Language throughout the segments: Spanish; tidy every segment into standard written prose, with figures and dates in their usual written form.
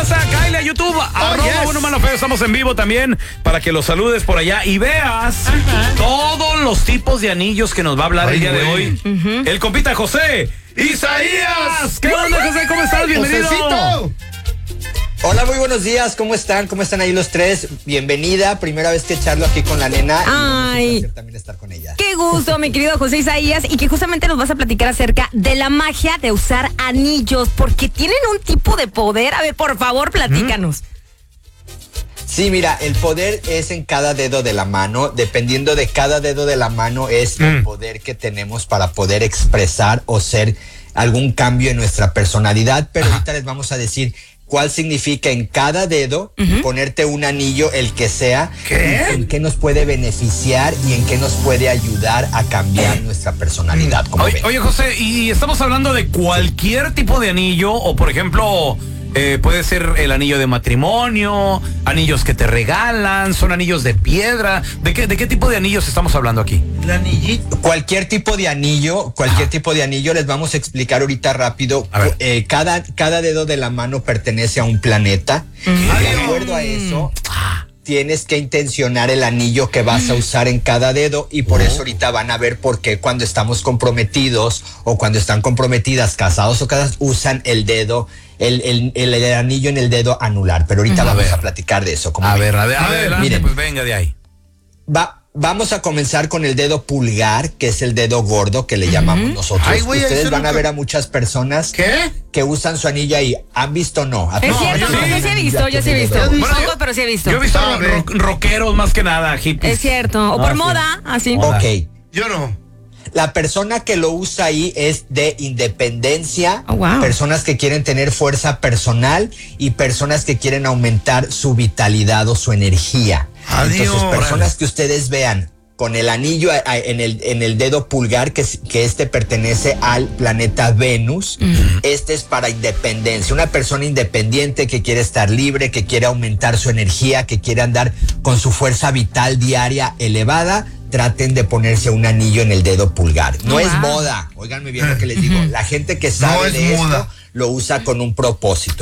casa, cáele a YouTube, Bueno Malo Feo, estamos en vivo también para que los saludes por allá y veas todos los tipos de anillos que nos va a hablar el día de hoy. El compita José Isaías. ¿Qué onda, José? ¿Cómo estás? Bienvenido. Josecito. Hola, muy buenos días, ¿cómo están? ¿Cómo están ahí los tres? Bienvenida, primera vez que charlo aquí con la nena. Ay, y un placer también estar con ella. Qué gusto, mi querido José Isaías, y que justamente nos vas a platicar acerca de la magia de usar anillos, porque tienen un tipo de poder. A ver, por favor, platícanos. Sí, mira, el poder es en cada dedo de la mano. Dependiendo de cada dedo de la mano es el poder que tenemos para poder expresar o ser algún cambio en nuestra personalidad. Pero ahorita les vamos a decir cuál significa en cada dedo ponerte un anillo, el que sea, en qué nos puede beneficiar y en qué nos puede ayudar a cambiar nuestra personalidad. Oye, José, y estamos hablando de cualquier tipo de anillo, o por ejemplo, puede ser el anillo de matrimonio, anillos que te regalan, son anillos de piedra. ¿De qué tipo de anillos estamos hablando aquí? El anillito. Cualquier tipo de anillo, les vamos a explicar ahorita rápido. Cada dedo de la mano pertenece a un planeta. De acuerdo a eso, tienes que intencionar el anillo que vas a usar en cada dedo, y por eso ahorita van a ver por qué cuando estamos comprometidos o cuando están comprometidas, casados o casadas, usan el dedo, el anillo en el dedo anular. Pero ahorita vamos a platicar de eso. Adelante, miren, pues venga de ahí. Vamos a comenzar con el dedo pulgar, que es el dedo gordo que le llamamos nosotros. Ustedes van a ver a muchas personas que usan su anillo ahí. ¿Han visto o no? Es cierto, yo sí he visto. Poco, pero sí he visto. Yo he visto rockeros más que nada, hippies. Es cierto, o por moda, así. Ok. Yo no. La persona que lo usa ahí es de independencia, personas que quieren tener fuerza personal y personas que quieren aumentar su vitalidad o su energía. Entonces, personas que ustedes vean con el anillo en el dedo pulgar, que pertenece al planeta Venus. Este es para independencia. Una persona independiente que quiere estar libre, que quiere aumentar su energía, que quiere andar con su fuerza vital diaria elevada. Traten de ponerse un anillo en el dedo pulgar. No es moda, óiganme bien lo que les digo. La gente que sabe de esto lo usa con un propósito.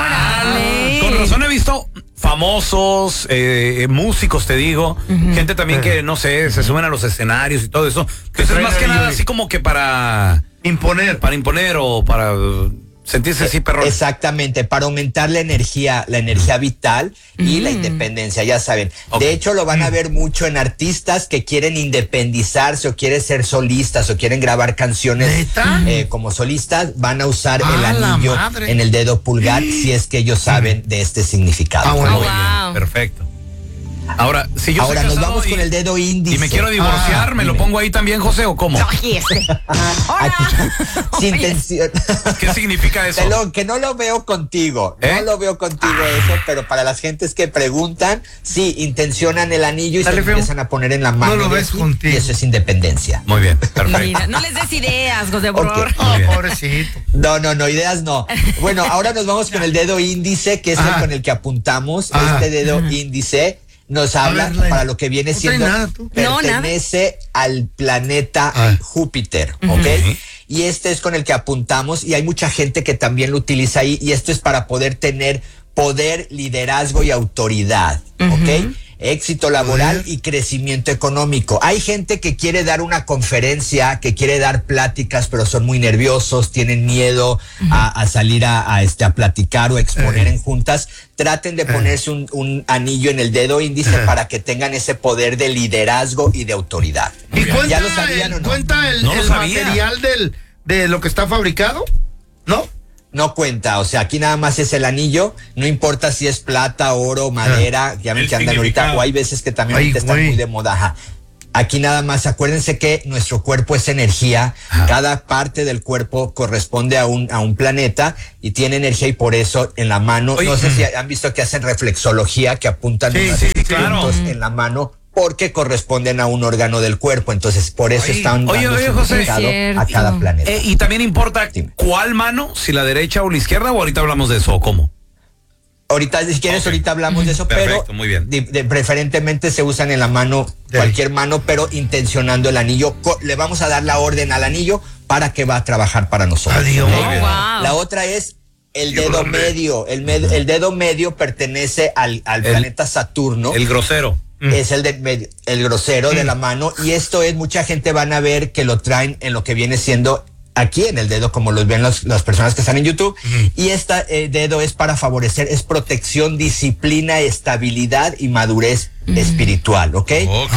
Con razón he visto famosos, músicos, te digo, gente también que, no sé, se suben a los escenarios y todo eso, que es más que nada así como que para imponer o para sentirse así perrón. Exactamente, para aumentar la energía vital y la independencia, ya saben. De hecho, lo van a ver mucho en artistas que quieren independizarse o quieren ser solistas o quieren grabar canciones como solistas. Van a usar el anillo en el dedo pulgar si es que ellos saben de este significado. Perfecto. Ahora, si yo nos vamos con el dedo índice. Y me quiero divorciar, ¿me lo pongo ahí también, José, o cómo? Sin intención. ¿Qué significa eso? Que no lo veo contigo. No lo veo contigo eso, pero para las gentes que preguntan, sí, intencionan el anillo y se lo empiezan a poner en la mano. No lo ves contigo. Y eso es independencia. Muy bien, perfecto. Mira, no les des ideas, José, por favor. Pobrecito. No, ideas no. Bueno, ahora nos vamos con el dedo índice, que es el con el que apuntamos. Este dedo índice nos habla para lo que viene siendo, pertenece al planeta Júpiter, ¿ok? Y este es con el que apuntamos, y hay mucha gente que también lo utiliza ahí, y esto es para poder tener poder, liderazgo y autoridad, ¿ok? Éxito laboral y crecimiento económico. Hay gente que quiere dar una conferencia, que quiere dar pláticas, pero son muy nerviosos, tienen miedo a salir a platicar o exponer en juntas. Traten de ponerse un anillo en el dedo índice para que tengan ese poder de liderazgo y de autoridad. ¿Y cuenta, ¿ya lo sabían o no? ¿Cuenta el material de lo que está fabricado? ¿No? No cuenta, o sea, aquí nada más es el anillo, no importa si es plata, oro, madera, ya ven que andan ahorita, o hay veces que también ahorita están muy de moda. Aquí nada más, acuérdense que nuestro cuerpo es energía, cada parte del cuerpo corresponde a un planeta y tiene energía, y por eso en la mano, no sé si han visto que hacen reflexología, que apuntan unos puntos en la mano, porque corresponden a un órgano del cuerpo, entonces por eso están dando significado a cada planeta. Y también importa cuál mano, si la derecha o la izquierda, o ahorita hablamos de eso, o cómo. Ahorita, si quieres, ahorita hablamos de eso. Perfecto, pero muy bien. Preferentemente se usan en la mano, cualquier mano, pero intencionando el anillo. Le vamos a dar la orden al anillo para que va a trabajar para nosotros. Adiós. La otra es El dedo medio, el dedo medio pertenece al planeta Saturno. El grosero. Es el grosero de la mano, y esto es, mucha gente van a ver que lo traen en lo que viene siendo aquí en el dedo, como los ven las personas que están en YouTube, y este dedo es para favorecer, es protección, disciplina, estabilidad y madurez espiritual, ¿ok?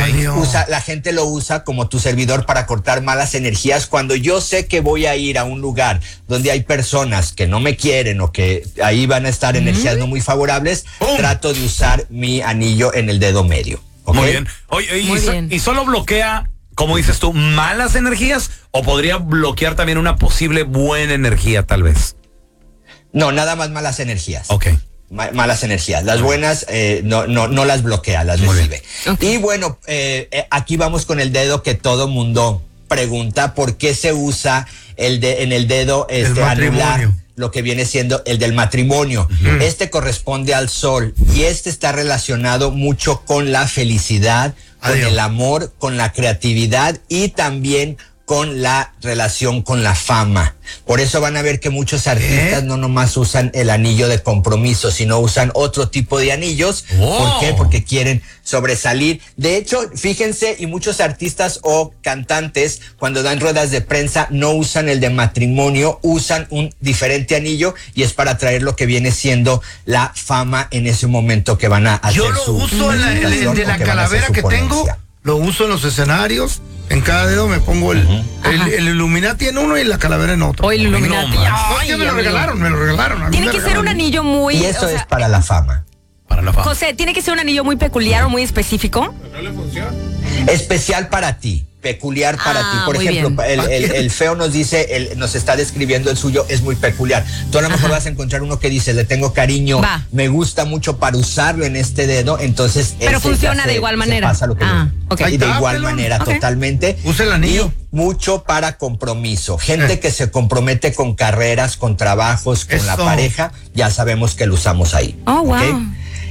La gente lo usa como tu servidor para cortar malas energías. Cuando yo sé que voy a ir a un lugar donde hay personas que no me quieren o que ahí van a estar energías no muy favorables, trato de usar mi anillo en el dedo medio, ¿ok? Muy bien. Oye, ¿y solo bloquea, como dices tú, malas energías, o podría bloquear también una posible buena energía, tal vez? No, nada más malas energías. Ok. Malas energías. Las buenas no las bloquea, las recibe. Okay. Y bueno, aquí vamos con el dedo que todo mundo pregunta: ¿por qué se usa en el dedo anular? Lo que viene siendo el del matrimonio. Este corresponde al sol, y este está relacionado mucho con la felicidad, con el amor, con la creatividad y también con la relación con la fama. Por eso van a ver que muchos artistas no nomás usan el anillo de compromiso, sino usan otro tipo de anillos. ¿Por qué? Porque quieren sobresalir. De hecho, fíjense, y muchos artistas o cantantes, cuando dan ruedas de prensa, no usan el de matrimonio, usan un diferente anillo, y es para traer lo que viene siendo la fama en ese momento que van a hacer. Yo lo uso el de la calavera que tengo, lo uso en los escenarios. En cada dedo me pongo el Illuminati en uno y la calavera en otro. O el Illuminati. Me lo regalaron. Tiene que ser un anillo muy... Y eso es para la fama. Para la fama. José, ¿tiene que ser un anillo muy peculiar o muy específico? ¿No le funciona? Especial para ti. Peculiar para ti. Por ejemplo, el feo nos dice, nos está describiendo el suyo, es muy peculiar. Tú a lo mejor vas a encontrar uno que dice: le tengo cariño, me gusta mucho para usarlo en este dedo, entonces... Pero funciona de igual manera. Pasa lo que y de igual manera, totalmente. Usa el anillo. Y mucho para compromiso. Gente que se compromete con carreras, con trabajos, con la pareja, ya sabemos que lo usamos ahí. Oh, wow. ¿Okay?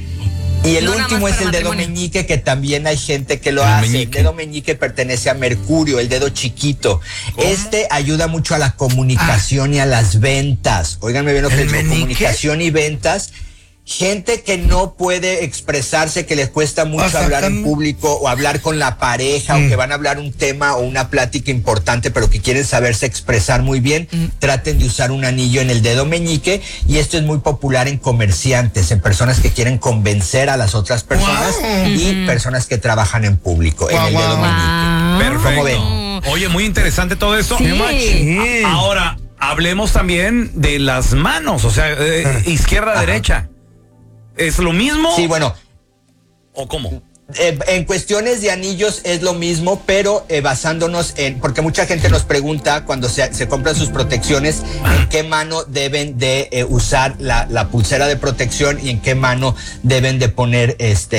Y el último es el dedo meñique, que también hay gente que lo hace. El dedo meñique pertenece a Mercurio, el dedo chiquito. ¿Cómo? Este ayuda mucho a la comunicación y a las ventas. Óiganme bien lo que digo: comunicación y ventas. Gente que no puede expresarse, que les cuesta mucho hablar en público o hablar con la pareja, o que van a hablar un tema o una plática importante, pero que quieren saberse expresar muy bien, traten de usar un anillo en el dedo meñique. Y esto es muy popular en comerciantes, en personas que quieren convencer a las otras personas y personas que trabajan en público, en el dedo meñique. Perfecto. ¿Cómo ven? Oye, muy interesante todo esto. Sí. Ahora, hablemos también de las manos, o sea, izquierda, derecha. ¿Es lo mismo? Sí, bueno. ¿O cómo? En cuestiones de anillos es lo mismo, pero basándonos porque mucha gente nos pregunta cuando se compran sus protecciones, en qué mano deben de usar la pulsera de protección y en qué mano deben de poner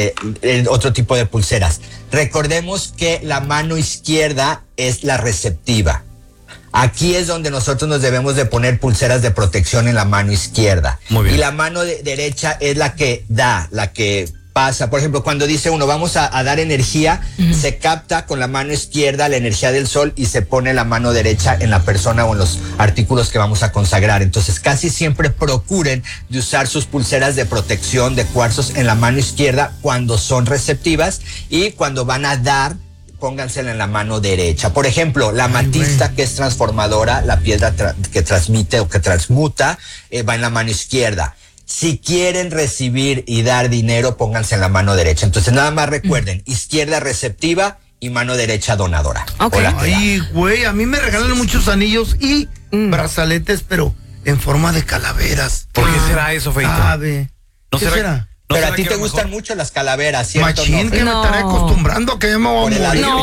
otro tipo de pulseras. Recordemos que la mano izquierda es la receptiva. Aquí es donde nosotros nos debemos de poner pulseras de protección en la mano izquierda. Muy bien. Y la mano derecha es la que da, la que pasa. Por ejemplo, cuando dice uno, vamos a dar energía, se capta con la mano izquierda la energía del sol y se pone la mano derecha en la persona o en los artículos que vamos a consagrar. Entonces, casi siempre procuren de usar sus pulseras de protección de cuarzos en la mano izquierda cuando son receptivas, y cuando van a dar, póngansela en la mano derecha. Por ejemplo, la amatista, que es transformadora, la piedra que transmite o que transmuta, va en la mano izquierda. Si quieren recibir y dar dinero, pónganse en la mano derecha. Entonces, nada más recuerden: izquierda receptiva y mano derecha donadora. Okay. Ay, güey, a mí me regalan muchos anillos y brazaletes, pero en forma de calaveras. ¿Por qué será eso, Feito? ¿No será? Pero a ti te gustan mucho las calaveras, ¿cierto? Machín, que me estaré acostumbrando, que ya me voy a morir.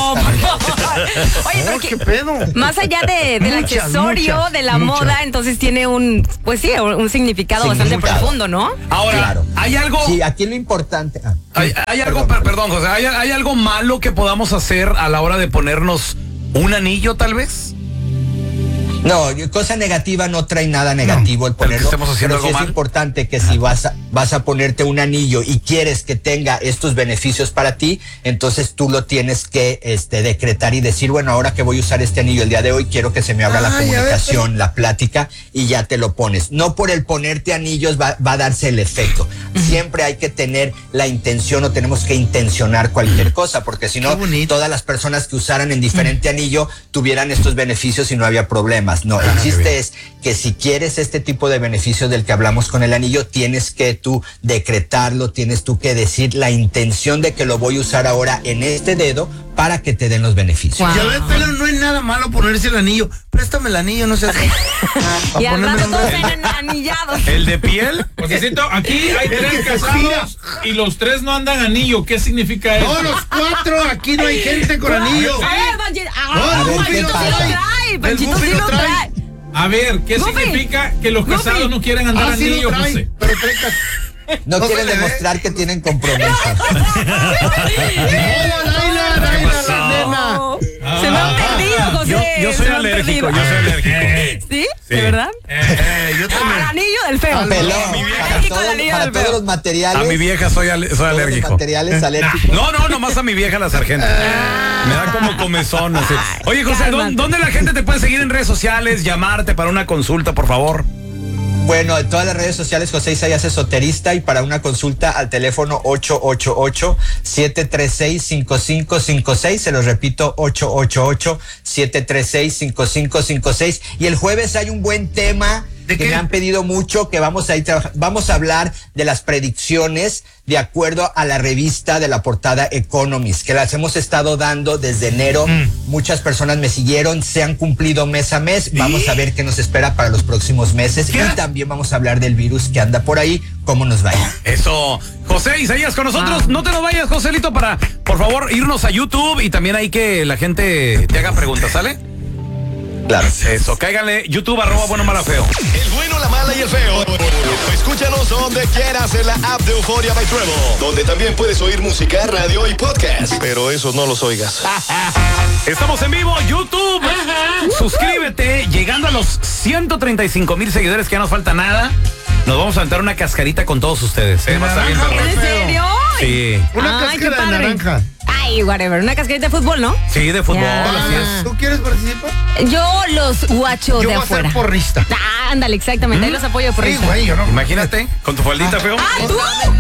Oye, pero ¿qué pedo? Más allá del accesorio, de la moda, entonces tiene un significado bastante profundo, ¿no? Ahora, claro. ¿Hay algo? Sí, aquí lo importante... ¿Hay algo, perdón, José, ¿hay algo malo que podamos hacer a la hora de ponernos un anillo, tal vez? No, cosa negativa no trae nada negativo el ponerlo. Pero sí es importante que si vas a... vas a ponerte un anillo y quieres que tenga estos beneficios para ti, entonces tú lo tienes que decretar y decir, bueno, ahora que voy a usar este anillo el día de hoy, quiero que se me abra la comunicación, la plática, y ya te lo pones. No por el ponerte anillos va a darse el efecto. Siempre hay que tener la intención, o tenemos que intencionar cualquier cosa, porque si no, todas las personas que usaran en diferente anillo tuvieran estos beneficios y no había problemas. No, el chiste es que si quieres este tipo de beneficios del que hablamos con el anillo, tienes que tú decretarlo, tienes tú que decir la intención de que lo voy a usar ahora en este dedo para que te den los beneficios. Ya ves, pero no es nada malo ponerse el anillo. Préstame el anillo, no seas... Y al rato todos ven anillados. ¿El de piel? Porque siento, aquí hay 3 casados y los 3 no andan anillo. ¿Qué significa eso? No, los 4, aquí no hay gente con anillo. Panchito sí lo trae. A ver, ¿qué significa que los casados no quieren andar anillo, José? Pero no quieren demostrar que tienen compromiso. Se me han perdido, José. Yo soy alérgico, ¿Sí? ¿De verdad? Yo también. Al anillo del feo. Para todos los materiales. A mi vieja soy alérgico. Los materiales alérgicos. No, nomás a mi vieja la sargento. Me da como comezón. Así. Oye, José, ¿dónde la gente te puede seguir en redes sociales? Llamarte para una consulta, por favor. Bueno, en todas las redes sociales, José Isaías Esoterista, y para una consulta al teléfono 888-736-5556, se los repito, 888-736-5556, y el jueves hay un buen tema que me han pedido mucho, que vamos a hablar de las predicciones de acuerdo a la revista de la portada Economist, que las hemos estado dando desde enero. Muchas personas me siguieron, se han cumplido mes a mes. Vamos a ver qué nos espera para los próximos meses. Y también vamos a hablar del virus que anda por ahí, cómo nos va a ir. Eso. José Isaías con nosotros. No te nos vayas, Joselito, para, por favor, irnos a YouTube y también ahí que la gente te haga preguntas, ¿sale? Claro. Eso, cáiganle, YouTube, @bueno, malo, feo. El bueno, la mala y el feo. Escúchanos donde quieras en la app de Euforia by Trevo, donde también puedes oír música, radio y podcast. Pero esos no los oigas. Estamos en vivo, YouTube. Suscríbete, llegando a los 135,000 seguidores, que ya nos falta nada. Nos vamos a aventar una cascarita con todos ustedes, ¿eh? Va a estar bien, ¿En serio? Sí. Una cascara de naranja. Ay, whatever. Una cascarita de fútbol, ¿no? Sí, de fútbol, así es. ¿Tú quieres participar? Yo los guacho de afuera. Yo voy a ser porrista. Ándale, exactamente. Ahí los apoyo de porrista. Sí, güey, yo no. Imagínate, con tu faldita, feo. ¡Ah, tú!